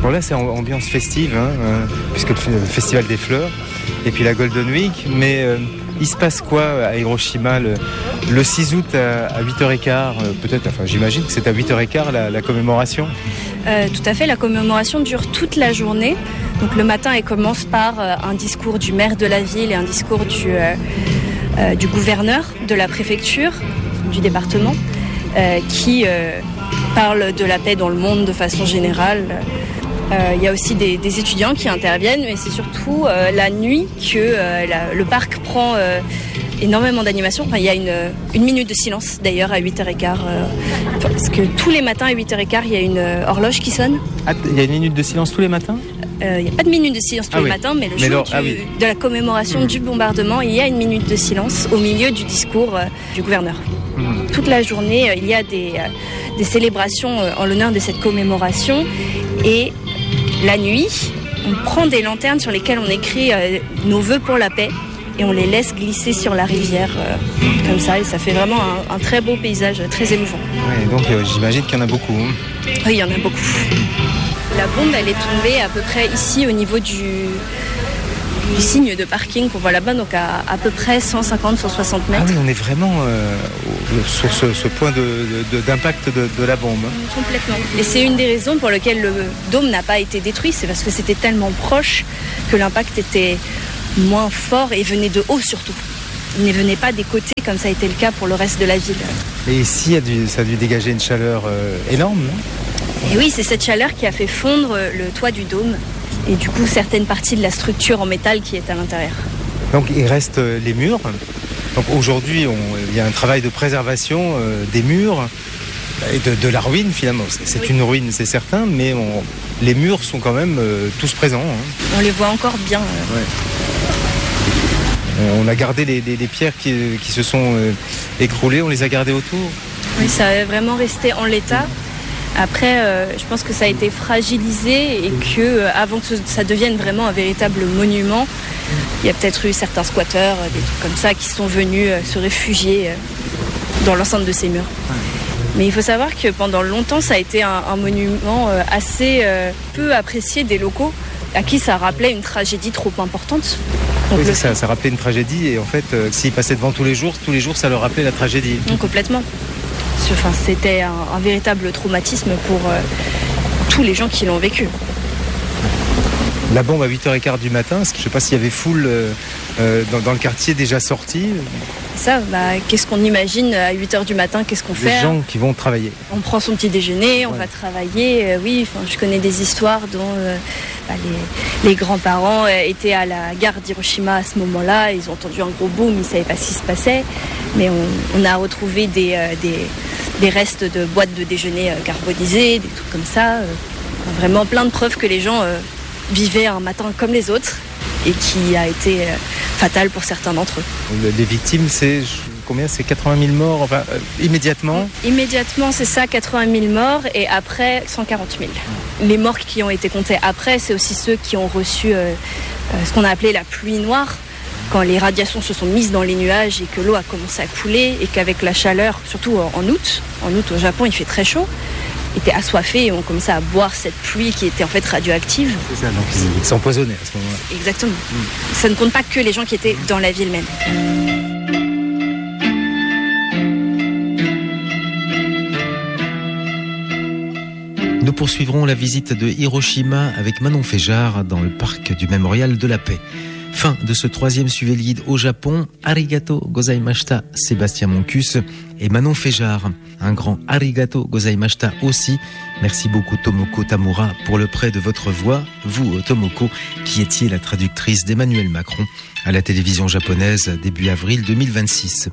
Bon là c'est ambiance festive, puisque le festival des fleurs, et puis la Golden Week, mais il se passe quoi à Hiroshima le 6 août à 8h15 peut-être, enfin j'imagine que c'est à 8h15 la commémoration. Tout à fait, la commémoration dure toute la journée. Donc le matin elle commence par un discours du maire de la ville et un discours du gouverneur de la préfecture, du département, qui parle de la paix dans le monde de façon générale. Il y a aussi des étudiants qui interviennent, mais c'est surtout la nuit que le parc prend énormément d'animation. Enfin, il y a une minute de silence d'ailleurs à 8h15, parce que tous les matins à 8h15 il y a une horloge qui sonne. Ah, il y a une minute de silence tous les matins ? Il n'y a pas de minute de silence tous les matins, mais le jour de la commémoration du bombardement, il y a une minute de silence au milieu du discours du gouverneur. Toute la journée, il y a des célébrations en l'honneur de cette commémoration, et la nuit, on prend des lanternes sur lesquelles on écrit nos vœux pour la paix et on les laisse glisser sur la rivière comme ça, et ça fait vraiment un très beau paysage, très émouvant. Ouais, donc j'imagine qu'il y en a beaucoup. Oui, il y en a beaucoup. La bombe, elle est tombée à peu près ici au niveau du signe de parking qu'on voit là-bas, donc à peu près 150-160 mètres. Ah oui, on est vraiment sur ce point d'impact de la bombe. Complètement. Et c'est une des raisons pour lesquelles le dôme n'a pas été détruit, c'est parce que c'était tellement proche que l'impact était moins fort et venait de haut surtout. Il ne venait pas des côtés comme ça a été le cas pour le reste de la ville. Et ici, ça a dû dégager une chaleur énorme, non ? Et oui, c'est cette chaleur qui a fait fondre le toit du dôme et du coup certaines parties de la structure en métal qui est à l'intérieur. Donc il reste les murs. Donc aujourd'hui, il y a un travail de préservation des murs et de la ruine finalement. C'est une ruine, c'est certain, mais les murs sont quand même tous présents. On les voit encore bien. On a gardé les pierres qui se sont écroulées, on les a gardées autour. Oui, ça est vraiment resté en l'état. Après, je pense que ça a été fragilisé et que avant que ça devienne vraiment un véritable monument, il y a peut-être eu certains squatteurs, des trucs comme ça, qui sont venus se réfugier dans l'enceinte de ces murs. Mais il faut savoir que pendant longtemps, ça a été un monument assez peu apprécié des locaux, à qui ça rappelait une tragédie trop importante. Donc oui, c'est ça rappelait une tragédie, et en fait, s'ils passaient devant tous les jours, ça leur rappelait la tragédie. Donc, complètement. Enfin, c'était un véritable traumatisme pour tous les gens qui l'ont vécu. La bombe à 8h15 du matin, je ne sais pas s'il y avait foule dans le quartier déjà sortie. Ça, qu'est-ce qu'on imagine à 8h du matin, qu'est-ce qu'on fait ? Des gens qui vont travailler. On prend son petit déjeuner, on va travailler. Je connais des histoires dont les grands-parents étaient à la gare d'Hiroshima à ce moment-là. Ils ont entendu un gros boom, ils ne savaient pas ce qui se passait. Mais on a retrouvé des restes de boîtes de déjeuner carbonisées, des trucs comme ça. Vraiment plein de preuves que les gens vivaient un matin comme les autres et qui a été fatal pour certains d'entre eux. Les victimes, c'est combien ? C'est 80 000 morts, enfin, immédiatement ? Immédiatement, c'est ça, 80 000 morts, et après, 140 000. Les morts qui ont été comptés après, c'est aussi ceux qui ont reçu ce qu'on a appelé la pluie noire, quand les radiations se sont mises dans les nuages et que l'eau a commencé à couler, et qu'avec la chaleur, surtout en août au Japon, il fait très chaud, étaient assoiffés et ont commencé à boire cette pluie qui était en fait radioactive. C'est ça, donc ils s'empoisonnaient à ce moment-là. Exactement. Ça ne compte pas que les gens qui étaient dans la ville même. Nous poursuivrons la visite de Hiroshima avec Manon Féjard dans le parc du Mémorial de la Paix. Fin de ce 3e Suivez le Guide au Japon. Arigato gozaimashita, Sébastien Moncus et Manon Féjard. Un grand arigato gozaimashita aussi. Merci beaucoup Tomoko Tamura pour le prêt de votre voix. Vous, Tomoko, qui étiez la traductrice d'Emmanuel Macron à la télévision japonaise début avril 2026.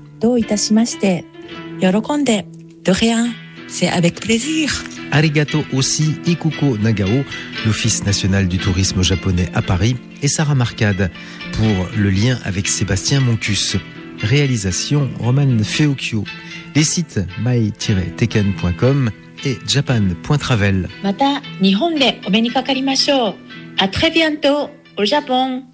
De rien, c'est avec plaisir. Arigato aussi Ikuko Nagao, l'Office national du tourisme japonais à Paris, et Sarah Marcade pour le lien avec Sébastien Moncus. Réalisation Roman Feocchio. Les sites mai-teken.com et japan.travel. Mata Nihon de o meni kakarimashou. À très bientôt au Japon.